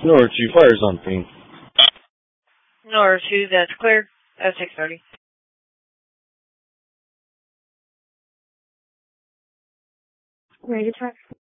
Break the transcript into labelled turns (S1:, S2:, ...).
S1: Nor 2 fires on ping.
S2: Nor 2, that's clear. At 6:30.
S3: Ready to track.